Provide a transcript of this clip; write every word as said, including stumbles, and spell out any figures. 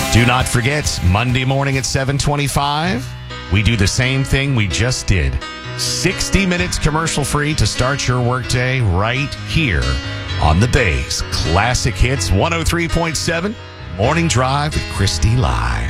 Do not forget, Monday morning at seven twenty-five, we do the same thing we just did. sixty minutes commercial free to start your workday right here on the Bay's Classic Hits one oh three point seven Morning Drive with Christy Live.